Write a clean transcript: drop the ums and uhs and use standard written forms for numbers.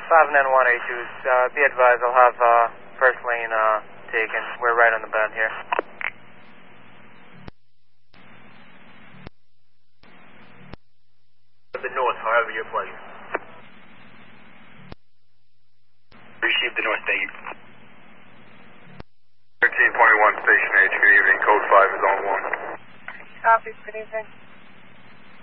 59182s, be advised I'll have first lane taken. We're right on the bend here. The north, however you're playing. Receive the north, thank you. 1321 Station H, good evening, code 5 is on 1. Copy, good evening.